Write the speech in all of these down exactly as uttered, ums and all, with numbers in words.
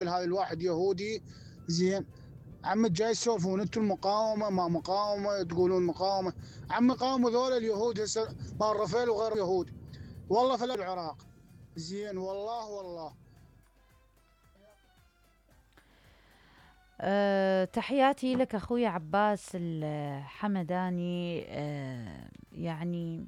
هذا الواحد يهودي زين. عم جاي تسولفون انتم المقاومه ما مقاومه، تقولون مقاومه. عم قاوموا ذول اليهود هسه مال رفيل وغير يهود، والله في العراق زين. والله والله. أه تحياتي لك أخوي عباس الحمداني. أه يعني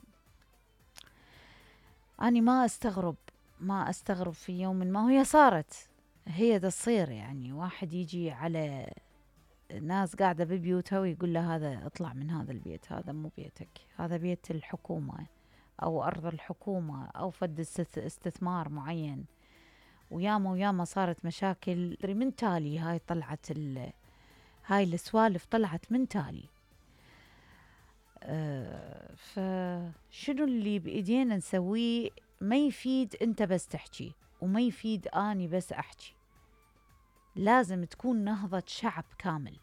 أنا ما أستغرب، ما أستغرب في يوم ما هي صارت، هي دا تصير. يعني واحد يجي على ناس قاعدة ببيوتها ويقول له هذا اطلع من هذا البيت، هذا مو بيتك، هذا بيت الحكومة أو أرض الحكومة أو فد استثمار معين. وياما وياما صارت مشاكل من تالي. هاي طلعت هاي السوالف طلعت من تالي. أه فشنو اللي بإيدينا نسويه؟ ما يفيد انت بس تحكي، وما يفيد اني بس احكي، لازم تكون نهضة شعب كامل.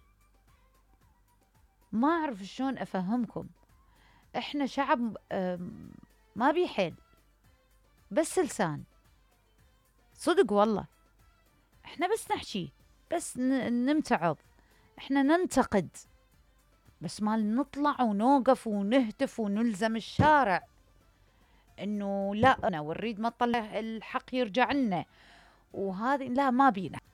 ما اعرف شلون افهمكم، احنا شعب ما بيحيل بس لسان، صدق والله. احنا بس نحكي، بس نمتعض، احنا ننتقد، بس ما نطلع ونوقف ونهتف ونلزم الشارع انه لا انا ونريد ما طلع الحق يرجع لنا. وهذه لا، ما بينا.